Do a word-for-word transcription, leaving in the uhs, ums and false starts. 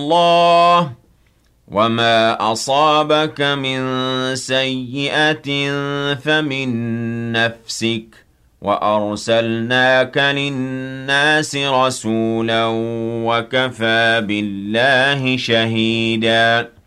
الله وما أصابك من سيئة فمن نفسك وأرسلناك للناس رسولا وكفى بالله شهيدا